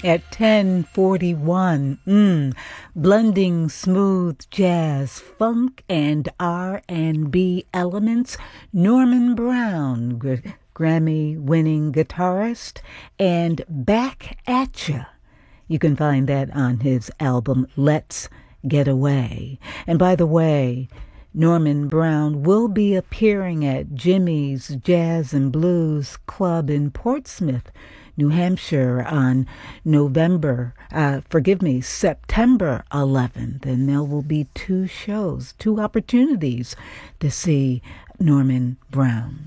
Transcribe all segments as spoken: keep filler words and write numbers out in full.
At ten forty-one, mm, blending smooth jazz, funk, and R and B elements, Norman Brown, gr- Grammy-winning guitarist, and Back At Ya. You can find that on his album Let's Get Away. And by the way, Norman Brown will be appearing at Jimmy's Jazz and Blues Club in Portsmouth, New Hampshire on November, uh, forgive me, September eleventh. And there will be two shows, two opportunities to see Norman Brown.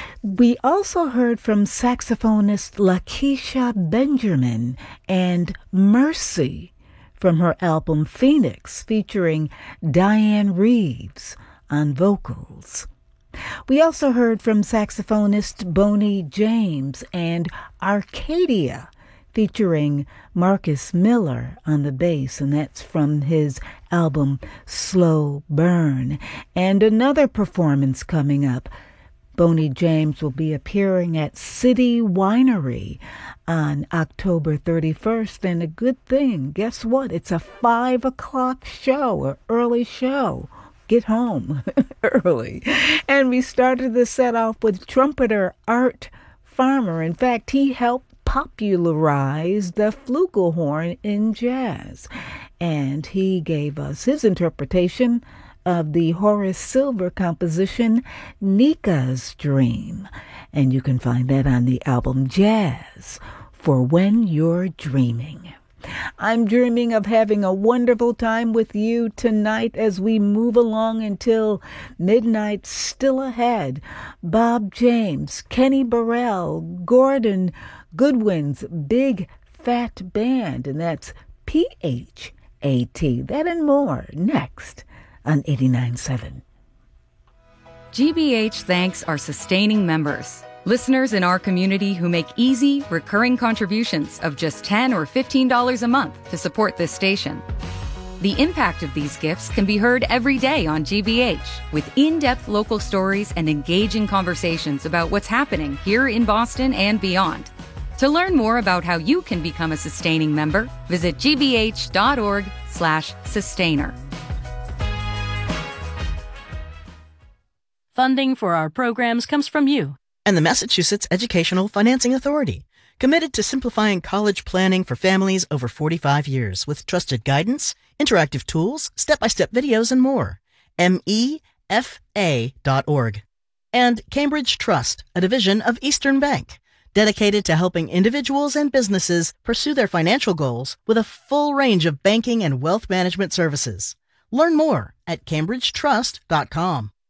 We also heard from saxophonist Lakeisha Benjamin and Mercy from her album Phoenix, featuring Diane Reeves on vocals. We also heard from saxophonist Boney James and Arcadia, featuring Marcus Miller on the bass, and that's from his album Slow Burn. And another performance coming up. Boney James will be appearing at City Winery on October thirty-first. And a good thing, guess what? It's a five o'clock show, an early show. Get home early. And we started the set off with trumpeter Art Farmer. In fact, he helped popularize the flugelhorn in jazz. And he gave us his interpretation of the Horace Silver composition, Nika's Dream. And you can find that on the album Jazz for When You're Dreaming. I'm dreaming of having a wonderful time with you tonight as we move along until midnight still ahead. Bob James, Kenny Burrell, Gordon Goodwin's Big Fat Band, and that's P H A T. That and more next on eighty-nine point seven. G B H thanks our sustaining members. Listeners in our community who make easy, recurring contributions of just ten dollars or fifteen dollars a month to support this station. The impact of these gifts can be heard every day on G B H, with in-depth local stories and engaging conversations about what's happening here in Boston and beyond. To learn more about how you can become a sustaining member, visit gbh.org slash sustainer. Funding for our programs comes from you and the Massachusetts Educational Financing Authority, committed to simplifying college planning for families over forty-five years with trusted guidance, interactive tools, step-by-step videos, and more. M E F A dot org. And Cambridge Trust, a division of Eastern Bank, dedicated to helping individuals and businesses pursue their financial goals with a full range of banking and wealth management services. Learn more at cambridge trust dot com.